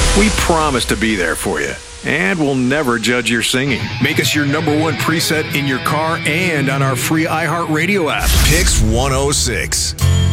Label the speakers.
Speaker 1: We promise to be there for you, and we'll never judge your singing. Make us your number one preset in your car and on our free iHeartRadio app.
Speaker 2: Pix 106.